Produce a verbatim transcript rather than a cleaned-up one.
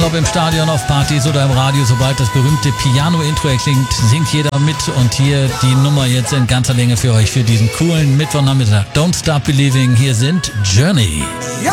ob im Stadion, auf Partys oder im Radio, sobald das berühmte Piano-Intro erklingt, singt jeder mit. Und hier die Nummer jetzt in ganzer Länge für euch für diesen coolen Mittwochnachmittag. Don't Stop Believing, hier sind Journey.